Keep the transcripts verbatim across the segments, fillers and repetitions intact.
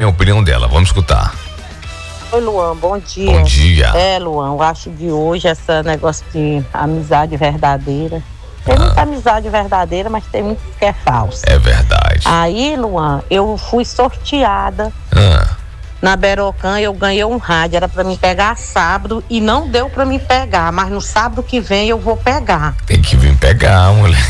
a opinião dela. Vamos escutar. Oi, Luan, bom dia. Bom dia. É, Luan, eu acho de hoje esse negócio de amizade verdadeira. Tem ah. muita amizade verdadeira, mas tem muito que é falsa. É verdade. Aí, Luan, eu fui sorteada. Ah. Na Berocan, eu ganhei um rádio, era pra mim pegar sábado e não deu pra mim pegar, mas no sábado que vem eu vou pegar. Tem que vir pegar, mulher.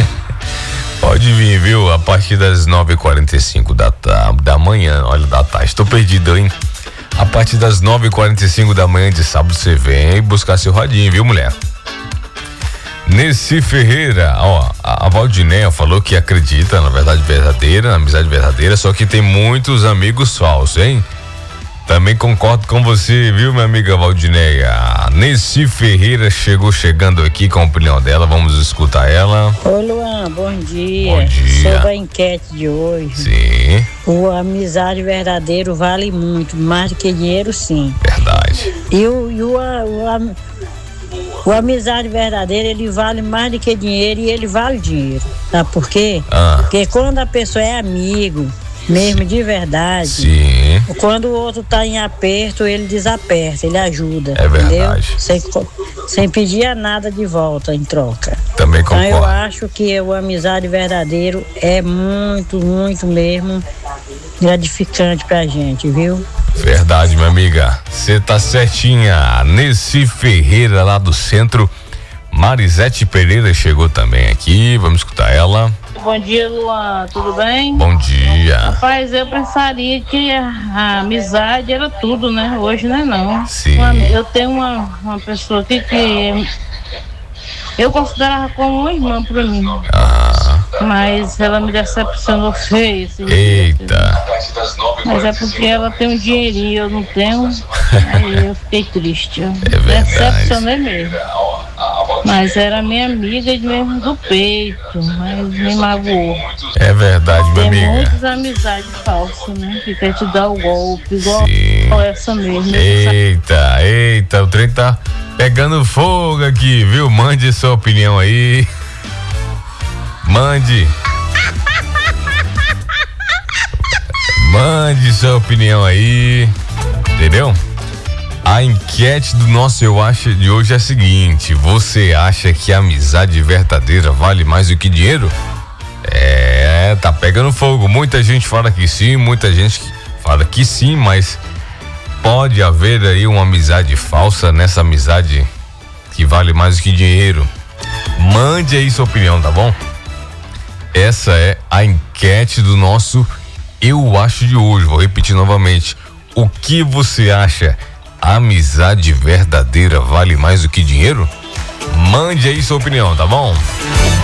Pode vir, viu? A partir das nove e quarenta e cinco da, da manhã, olha, da tarde, estou perdido, hein? A partir das nove e quarenta e cinco da manhã de sábado você vem buscar seu radinho, viu, mulher? Nessi Ferreira, ó, a Valdinéia falou que acredita na verdade verdadeira, na amizade verdadeira, só que tem muitos amigos falsos, hein? Também concordo com você, viu, minha amiga Valdinéia? Nessi Ferreira chegou chegando aqui com a opinião dela, vamos escutar ela. Oi, Luan, bom dia. Bom dia. Sobre a enquete de hoje. Sim. O amizade verdadeiro vale muito, mais do que dinheiro, sim. Verdade. E o, e o, o, o, o amizade verdadeiro, ele vale mais do que dinheiro e ele vale dinheiro. Sabe por quê? Ah. Porque quando a pessoa é amigo, mesmo de verdade, sim. Quando o outro tá em aperto, ele desaperta, ele ajuda. É verdade. Sem, sem pedir nada de volta em troca. Também concordo. Então eu acho que o amizade verdadeiro é muito, muito mesmo gratificante pra gente, viu? Verdade, minha amiga. Você tá certinha. Nessi Ferreira, lá do centro. Marisete Pereira chegou também aqui. Vamos escutar ela. Bom dia, Luan. Tudo bem? Bom dia. Rapaz, eu pensaria que a, a amizade era tudo, né? Hoje não é não. Sim. Uma, eu tenho uma, uma pessoa aqui que eu considerava como uma irmã pra mim. Ah. Mas ela me decepcionou feio. Assim, eita. Mas é porque ela tem um dinheirinho, eu não tenho. Aí eu fiquei triste. É verdade. Decepcionei mesmo. Mas era minha amiga mesmo do peito, mas me magoou. É verdade, minha Tem amiga. muitas amizades falsas, né? Que quer te dar o golpe, igual Sim. essa mesmo. Eita, eita, o trem tá pegando fogo aqui, viu? Mande sua opinião aí. Mande. Mande sua opinião aí. Entendeu? A enquete do nosso Eu Acho de hoje é a seguinte: você acha que a amizade verdadeira vale mais do que dinheiro? É, tá pegando fogo. Muita gente fala que sim, muita gente fala que sim, mas pode haver aí uma amizade falsa nessa amizade que vale mais do que dinheiro. Mande aí sua opinião, tá bom? Essa é a enquete do nosso Eu Acho de hoje. Vou repetir novamente. O que você acha? A amizade verdadeira vale mais do que dinheiro? Mande aí sua opinião, tá bom?